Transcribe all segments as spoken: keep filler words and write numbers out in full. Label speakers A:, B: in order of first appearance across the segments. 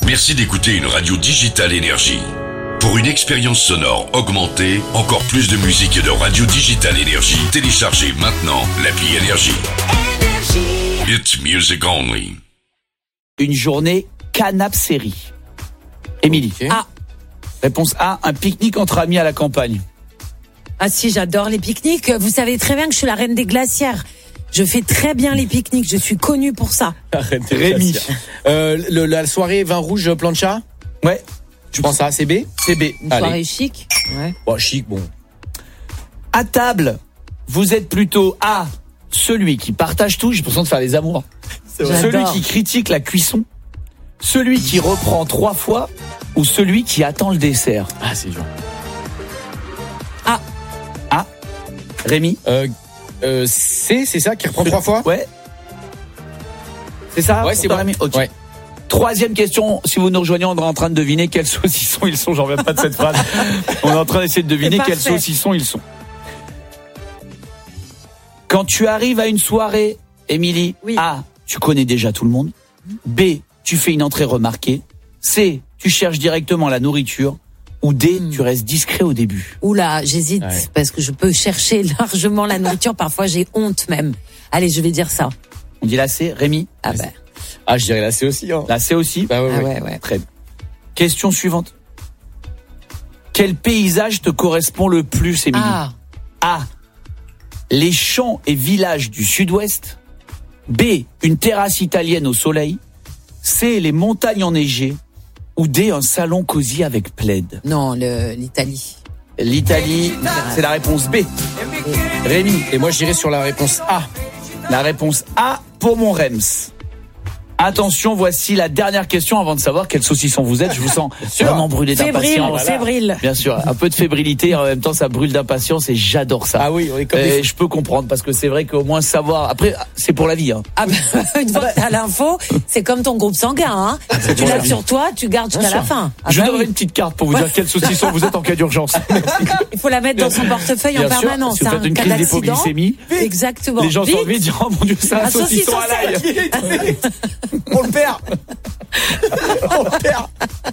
A: Merci d'écouter une radio Digital Énergie. Pour une expérience sonore augmentée, encore plus de musique et de radio Digital Énergie, téléchargez maintenant l'appli Énergie. It's music only.
B: Une journée canap série. Émilie.
C: Okay.
B: A. Réponse A, un pique-nique entre amis à la campagne.
C: Ah si, j'adore les pique-niques. Vous savez très bien que je suis la reine des glacières. Je fais très bien les pique-niques. Je suis connue pour ça.
B: Rémi.
D: Euh, le, la soirée vin rouge plancha.
B: Ouais.
D: Je pense à C B.
B: C B.
C: Une
D: Allez.
C: soirée chic. Ouais.
D: Bon, chic, bon.
B: À table, vous êtes plutôt A, celui qui partage tout, j'ai l'impression de faire les amours.
C: vrai.
B: Celui
C: J'adore.
B: qui critique la cuisson, celui qui reprend trois fois ou celui qui attend le dessert.
D: Ah, c'est dur.
C: Ah.
B: A. Rémi.
D: Euh, euh, C, c'est ça qui reprend trois fois.
B: Ouais. C'est ça?
D: Ouais, c'est
B: pour
D: bon.
B: Rémi Ok.
D: Ouais.
B: Troisième question, si vous nous rejoignez, on est en train de deviner quels saucissons ils sont. J'en reviens pas de cette phrase. On est en train d'essayer de deviner
C: C'est
B: quels
C: parfait.
B: saucissons ils sont. Quand tu arrives à une soirée, Émilie,
C: Oui.
B: A, tu connais déjà tout le monde. B, tu fais une entrée remarquée. C, tu cherches directement la nourriture. Ou D,
C: Mm.
B: tu restes discret au début.
C: Oula, j'hésite
D: Ouais.
C: parce que je peux chercher largement la nourriture. Parfois, j'ai honte même. Allez, je vais dire ça.
B: On dit la C, Rémi.
C: Ah bah.
D: Ah, je dirais la C aussi. Hein.
B: La C aussi.
D: Bah ouais,
C: Ah
D: ouais.
C: ouais, ouais.
B: Très bien. Question suivante. Quel paysage te correspond le plus, Émilie?
C: Ah.
B: A. Les champs et villages du sud-ouest. B. Une terrasse italienne au soleil. C. Les montagnes enneigées. Ou D. Un salon cosy avec plaid.
C: Non, le, l'Italie.
B: L'Italie, c'est la réponse B. Rémi,
D: Et moi, j'irais sur la réponse A.
B: la réponse A pour mon Rems. Attention, voici la dernière question avant de savoir quel saucisson vous êtes. Je vous sens vraiment brûlé
C: Fébrile,
B: d'impatience.
C: fébrile.
B: Bien sûr, un peu de fébrilité et en même temps ça brûle d'impatience et j'adore ça.
D: Ah oui, on est comme
B: Et
D: des...
B: je peux comprendre parce que c'est vrai qu'au moins savoir. Après, c'est pour la vie. Hein.
C: Ah bah, une fois que t'as l'info, c'est comme ton groupe sanguin, hein. Tu l'as sur toi, tu gardes jusqu'à la fin. Ah
B: je
C: bah
B: donnerai
C: oui.
B: une petite carte pour vous dire quel saucisson vous êtes en cas d'urgence.
C: Il faut la mettre dans son portefeuille en
B: Bien sûr,
C: permanence.
B: si vous
C: hein,
B: faites une
C: cas
B: crise
C: d'accident.
B: d'hypoglycémie,
C: Exactement.
B: les gens
C: Vite.
B: sont envie de dire oh mon Dieu, c'est un,
C: Un
B: saucisson,
C: saucisson
B: à l'ail.
D: On le perd. On le perd.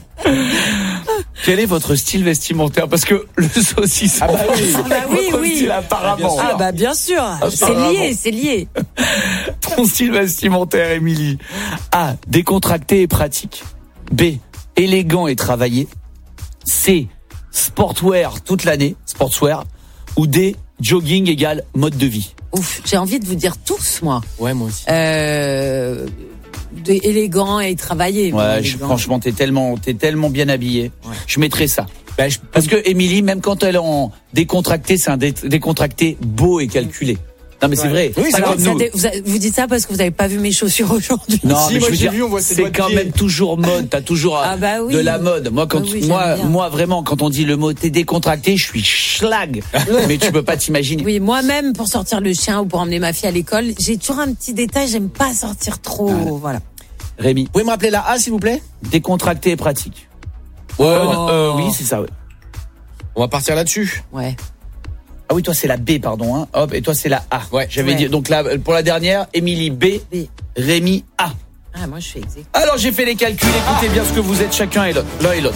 B: Quel est votre style vestimentaire? Parce que le saucisson,
D: Ah bah oui.
B: c'est
C: Ah bah oui,
B: votre
C: oui.
B: style apparemment.
C: Ah bah bien sûr, c'est
B: Apparemment.
C: lié, c'est lié.
B: Ton style vestimentaire, Émilie. A. Décontracté et pratique. B. Élégant et travaillé. C. Sportwear toute l'année. Sportswear. Ou D. Jogging égale mode de vie.
C: Ouf, j'ai envie de vous dire tous, moi.
D: Ouais, moi aussi.
C: Euh, de- élégant et travaillé.
B: Ouais,
C: Bon,
B: je-
C: élégant.
B: franchement, t'es tellement, t'es tellement bien habillé.
D: Ouais.
B: Je mettrais ça.
D: Bah, je...
B: Parce que Émilie, même quand elle est en décontracté, c'est un dé- décontracté beau et calculé. Non mais c'est vrai.
D: Oui, c'est
B: Pas
C: Alors,
B: comme
C: ça
B: nous.
C: dé- vous, avez- vous dites ça parce que vous n'avez pas vu mes chaussures aujourd'hui.
B: Non,
D: Si,
B: mais
D: moi,
B: je veux
D: j'ai
B: dire,
D: vu, on voit ses
B: c'est
D: doigts de
B: quand
D: pied.
B: même toujours mode. T'as toujours
C: Ah bah oui.
B: de la mode. Moi, quand
C: Ah oui,
B: moi,
C: j'aime bien.
B: moi vraiment, quand on dit le mot t'es décontracté, je suis schlag. Mais tu peux pas t'imaginer.
C: Oui, moi-même, pour sortir le chien ou pour emmener ma fille à l'école, j'ai toujours un petit détail, j'aime pas sortir trop. Voilà.
B: Rémi,
D: Vous pouvez me rappeler la A, s'il vous plaît?
B: décontracté et pratique.
D: Ouais,
B: Euh,
D: on-
B: euh, oui, c'est ça. Ouais.
D: on va partir là-dessus.
C: Ouais.
B: Ah oui, toi c'est la B, pardon. Hein. Hop, et toi c'est la A.
D: Ouais.
B: J'avais
C: Ouais.
B: dit. Donc là, pour la dernière, Émilie B,
C: B.
B: Rémi A.
C: Ah, moi, je suis exact.
B: Alors j'ai fait les calculs. Écoutez bien ce que vous êtes chacun et l'autre, l'un et l'autre.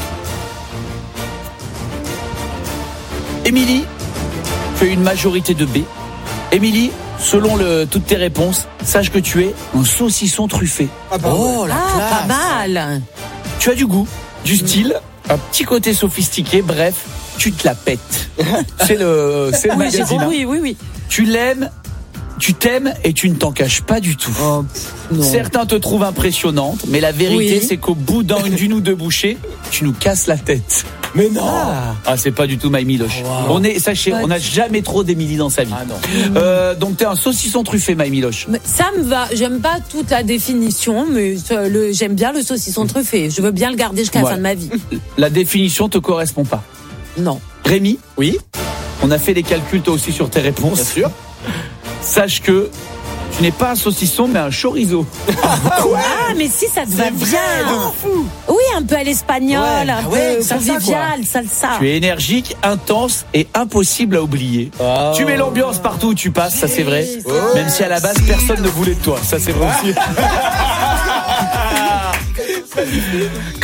B: Émilie fait une majorité de B. Émilie, selon le, toutes tes réponses, sache que tu es un saucisson truffé.
D: Oh, la
C: Ah,
D: classe.
C: pas mal.
B: Tu as du goût, du style, un petit côté sophistiqué, bref, tu te la pètes. C'est le, c'est le
C: Oui, j'ai
B: magazine. hein.
C: compris, oui, oui.
B: Tu l'aimes, tu t'aimes et tu ne t'en caches pas du tout.
C: Oh, pff, non.
B: Certains te trouvent impressionnante, mais la vérité,
C: Oui.
B: c'est qu'au bout d'un, d'une ou deux bouchées, tu nous casses la tête.
D: Mais non.
B: Ah, ah c'est pas du tout Maï Miloche.
D: Wow.
B: On est, sachez,
C: Pas
B: on n'a
C: du-
B: jamais trop d'Émilie dans sa vie.
D: Ah non.
B: Euh, donc t'es un saucisson truffé, Maï Miloche.
C: Mais ça me va. J'aime pas toute la définition, mais euh, le, j'aime bien le saucisson truffé. Je veux bien le garder jusqu'à la
B: Ouais.
C: fin de ma vie.
B: La définition te correspond pas.
C: Non.
B: Rémi,
D: Oui,
B: on a fait les calculs toi aussi sur tes réponses.
D: bien sûr.
B: Sache que tu n'es pas un saucisson, mais un chorizo.
C: Ah, mais si, ça te va bien. Oui, un peu à l'espagnol,
D: Ouais,
C: un
D: ah ouais,
C: peu
D: salsa,
C: convivial, salsa.
B: Tu es énergique, intense et impossible à oublier.
D: Oh.
B: Tu mets l'ambiance partout où tu passes, ça c'est vrai.
C: Oh.
B: Même si à la base personne ne voulait de toi, ça c'est vrai aussi.